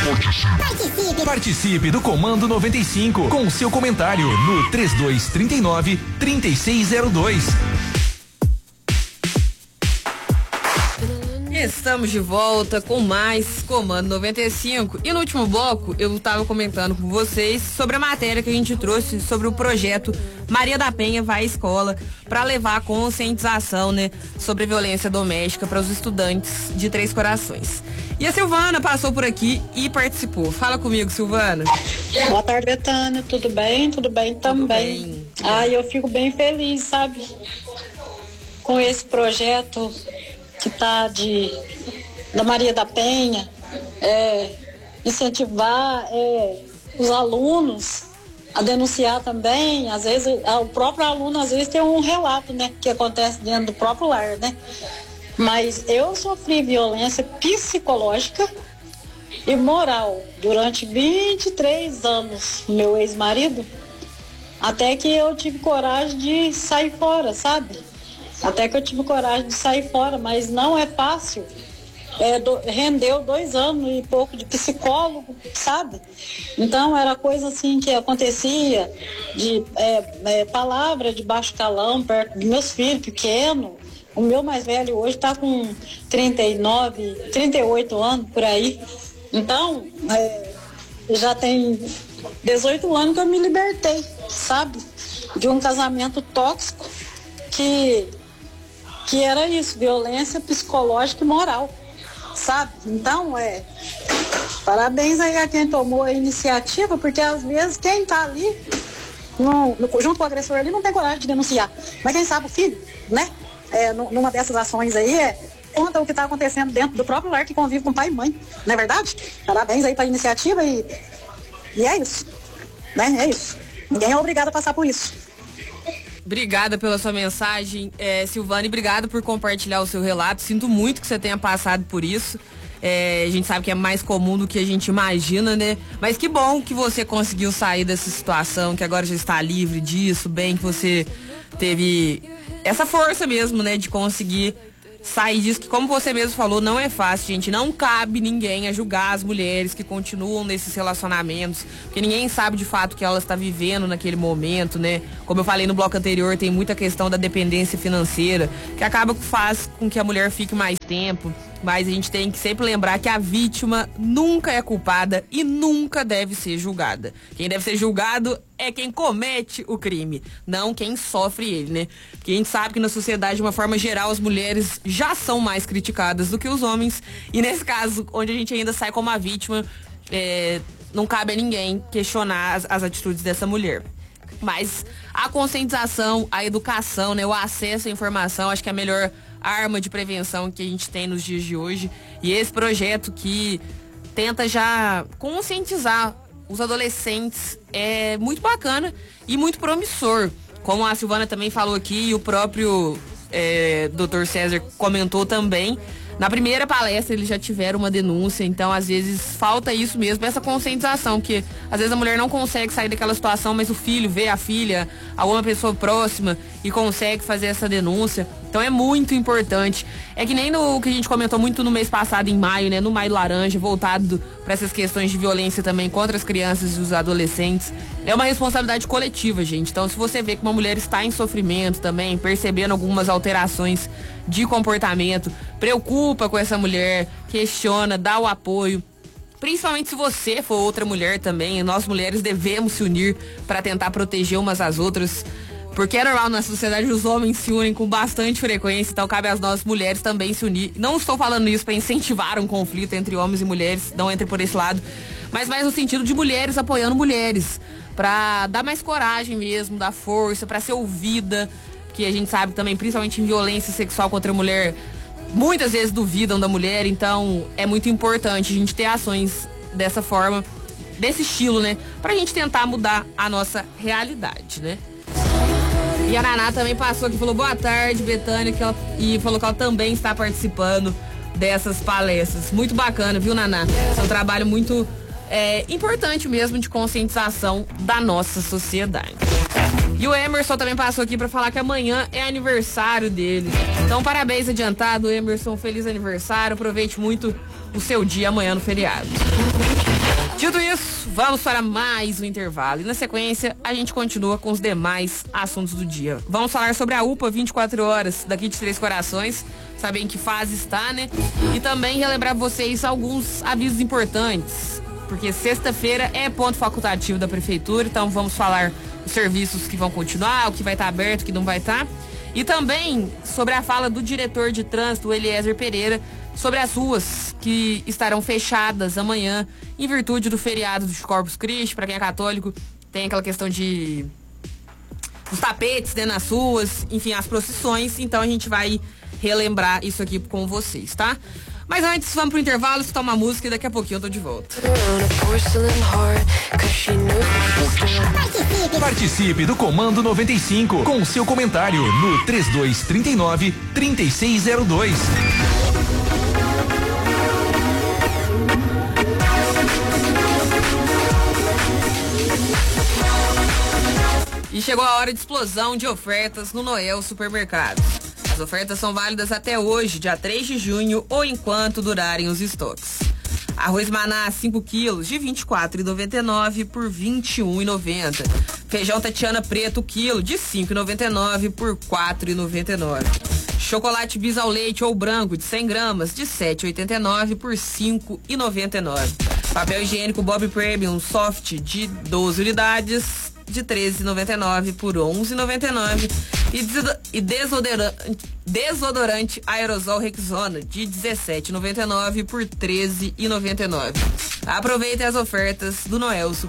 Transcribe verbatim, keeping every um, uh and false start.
Participe. Participe do Comando noventa e cinco com seu comentário no três dois três nove, três seis zero dois. Estamos de volta com mais Comando noventa e cinco. E no último bloco eu estava comentando com vocês sobre a matéria que a gente trouxe sobre o projeto Maria da Penha Vai à Escola, para levar a conscientização, né, sobre violência doméstica para os estudantes de Três Corações. E a Silvana passou por aqui e participou. Fala comigo, Silvana. Boa tarde, Betânia. Tudo bem? Tudo bem também. Tudo bem. Ah, eu fico bem feliz, sabe? Com esse projeto que tá de da Maria da Penha, é, incentivar é, os alunos a denunciar também. Às vezes o próprio aluno às vezes tem um relato, né, que acontece dentro do próprio lar, né? Mas eu sofri violência psicológica e moral durante vinte e três anos, meu ex-marido, até que eu tive coragem de sair fora, sabe? Até que eu tive coragem de sair fora, mas não é fácil. É, do, rendeu dois anos e pouco de psicólogo, sabe? Então era coisa assim que acontecia, de é, é, palavra de baixo calão perto dos meus filhos pequenos. O meu mais velho hoje está com trinta e nove, trinta e oito anos, por aí. Então, é, já tem dezoito anos que eu me libertei, sabe? De um casamento tóxico que... que era isso, violência psicológica e moral, sabe? Então, é, parabéns aí a quem tomou a iniciativa, porque às vezes quem tá ali, no, no, junto com o agressor ali, não tem coragem de denunciar. Mas quem sabe o filho, né? É, numa dessas ações aí, é, conta o que tá acontecendo dentro do próprio lar que convive com pai e mãe, não é verdade? Parabéns aí pra iniciativa e, e é isso, né? É isso. Ninguém é obrigado a passar por isso. Obrigada pela sua mensagem, é, Silvane, obrigada por compartilhar o seu relato. Sinto muito que você tenha passado por isso. É, a gente sabe que é mais comum do que a gente imagina, né? Mas que bom que você conseguiu sair dessa situação, que agora já está livre disso, bem que você teve essa força mesmo, né, de conseguir sair disso, que como você mesmo falou, não é fácil, gente. Não cabe ninguém a julgar as mulheres que continuam nesses relacionamentos, porque ninguém sabe de fato o que ela está vivendo naquele momento, né? Como eu falei no bloco anterior, tem muita questão da dependência financeira, que acaba que faz com que a mulher fique mais tempo. Mas a gente tem que sempre lembrar que a vítima nunca é culpada e nunca deve ser julgada. Quem deve ser julgado é quem comete o crime, não quem sofre ele, né? Porque a gente sabe que na sociedade, de uma forma geral, as mulheres já são mais criticadas do que os homens. E nesse caso, onde a gente ainda sai como a vítima, é, não cabe a ninguém questionar as, as atitudes dessa mulher. Mas a conscientização, a educação, né, o acesso à informação, acho que é a melhor arma de prevenção que a gente tem nos dias de hoje. E esse projeto que tenta já conscientizar os adolescentes é muito bacana e muito promissor. Como a Silvana também falou aqui e o próprio é, doutor César comentou também, na primeira palestra eles já tiveram uma denúncia, então às vezes falta isso mesmo, essa conscientização, que às vezes a mulher não consegue sair daquela situação, mas o filho vê a filha, alguma pessoa próxima e consegue fazer essa denúncia. Então é muito importante. É que nem no que a gente comentou muito no mês passado, em maio, né? No Maio Laranja, voltado para essas questões de violência também contra as crianças e os adolescentes. É uma responsabilidade coletiva, gente. Então, se você vê que uma mulher está em sofrimento também, percebendo algumas alterações de comportamento, preocupa com essa mulher, questiona, dá o apoio. Principalmente se você for outra mulher também, nós mulheres devemos se unir para tentar proteger umas às outras. Porque é normal na sociedade, os homens se unem com bastante frequência, então cabe às nós mulheres também se unir. Não estou falando isso para incentivar um conflito entre homens e mulheres, não entre por esse lado, mas mais no sentido de mulheres apoiando mulheres, para dar mais coragem mesmo, dar força, para ser ouvida, que a gente sabe também, principalmente em violência sexual contra a mulher, muitas vezes duvidam da mulher, então é muito importante a gente ter ações dessa forma, desse estilo, né, pra gente tentar mudar a nossa realidade, né? E a Naná também passou aqui, falou boa tarde, Betânia, que ela, e falou que ela também está participando dessas palestras. Muito bacana, viu, Naná? É um trabalho muito é, importante mesmo de conscientização da nossa sociedade. E o Emerson também passou aqui para falar que amanhã é aniversário dele. Então, parabéns adiantado, Emerson. Feliz aniversário. Aproveite muito o seu dia amanhã no feriado. Dito isso, vamos para mais um intervalo. E na sequência, a gente continua com os demais assuntos do dia. Vamos falar sobre a U P A vinte e quatro horas daqui de Três Corações. Saber em que fase está, né? E também relembrar vocês alguns avisos importantes. Porque sexta-feira é ponto facultativo da prefeitura. Então vamos falar os serviços que vão continuar, o que vai estar aberto, o que não vai estar. E também sobre a fala do diretor de trânsito, Eliezer Pereira, sobre as ruas que estarão fechadas amanhã em virtude do feriado dos Corpus Christi. Para quem é católico, tem aquela questão de os tapetes, né, nas ruas, enfim, as procissões. Então a gente vai relembrar isso aqui com vocês, tá? Mas antes, vamos pro intervalo, escutar uma música e daqui a pouquinho eu tô de volta. Participe, Participe do Comando noventa e cinco com o seu comentário no três dois trinta e nove, trinta e seis zero dois. E chegou a hora de explosão de ofertas no Noel Supermercados. As ofertas são válidas até hoje, dia três de junho, ou enquanto durarem os estoques. Arroz Maná cinco quilos de vinte e quatro reais e noventa e nove centavos por vinte e um reais e noventa centavos. Feijão Tatiana Preto quilo de cinco reais e noventa e nove centavos por quatro reais e noventa e nove centavos. Chocolate Bis ao leite ou branco de cem gramas de sete reais e oitenta e nove centavos por cinco reais e noventa e nove centavos. Papel higiênico Bob Premium Soft de doze unidades de treze reais e noventa e nove centavos por onze reais e noventa e nove centavos. E desodorante, desodorante aerosol Rexona de dezessete reais e noventa e nove centavos por treze reais e noventa e nove centavos. Aproveite as ofertas do Noel Super